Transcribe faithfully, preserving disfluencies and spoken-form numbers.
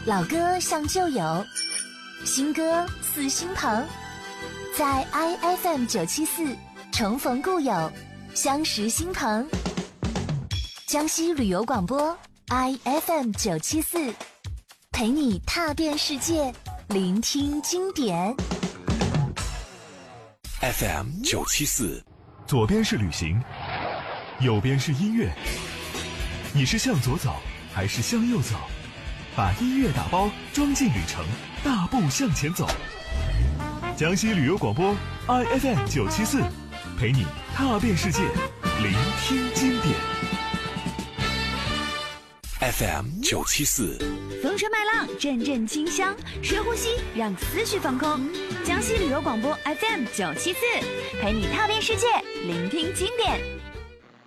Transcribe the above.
老歌像旧友，新歌似新朋，在 I F M 九七四重逢故友，相识新朋。江西旅游广播 I F M 九七四，陪你踏遍世界，聆听经典。 F M 九七四， 左边是旅行，右边是音乐。你是向左走还是向右走？把音乐打包装进旅程，大步向前走。江西旅游广播 I F M 九七四，陪你踏遍世界，聆听经典。 F M 九七四， 风吹麦浪，阵阵清香，深呼吸，让思绪放空。江西旅游广播 F M 九七四，陪你踏遍世界，聆听经典。